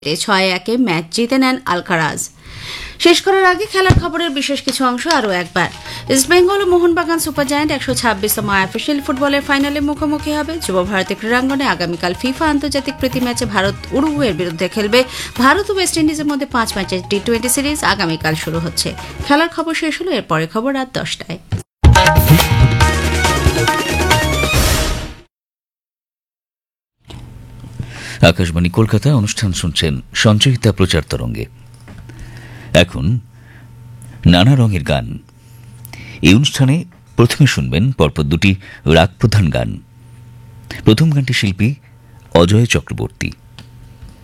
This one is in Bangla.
6-1 ম্যাচ জিতে নেন আলকারাজ। শেষ করার আগে খেলার খবরের বিশেষ কিছু অংশ আরও একবার। ইস্টবেঙ্গল ও মোহনবাগান সুপার জায়ান্ট 126তম আইএফএসএল ফুটবলের ফাইনালে মুখোমুখি হবে। যুব ভারতী ক্রীড়াঙ্গনে আগামীকাল ফিফা আন্তর্জাতিক প্রীতি ম্যাচে ভারত উরুগুয়ের বিরুদ্ধে খেলবে। ভারত ও ওয়েস্ট ইন্ডিজের মধ্যে 5 ম্যাচের টি20 সিরিজ আগামীকাল শুরু হচ্ছে। খেলার খবর শেষ হলো, এরপরে খবর রাত 10টায়। আকাশবাণী কলকাতা অনুষ্ঠান শুনছেন সঞ্চয়িতা প্রচার তরঙ্গে। এখন নানা রঙের গান। এই অনুষ্ঠানে প্রথমে শুনবেন পরপর দুটি রাগ প্রধান গান। প্রথম গানটি শিল্পী অজয় চক্রবর্তী।